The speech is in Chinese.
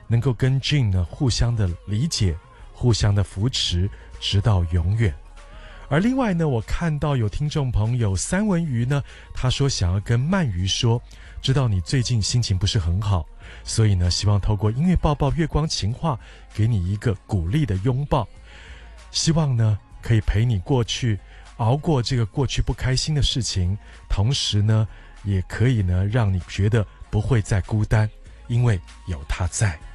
能够跟 Jean 呢互相的理解，互相的扶持，直到永远。而另外呢，我看到有听众朋友三文鱼呢，他说想要跟鳗鱼说，知道你最近心情不是很好，所以呢希望透过音乐抱抱月光情话给你一个鼓励的拥抱，希望呢可以陪你熬过这个过去不开心的事情，同时呢也可以呢让你觉得不会再孤单，因为有他在。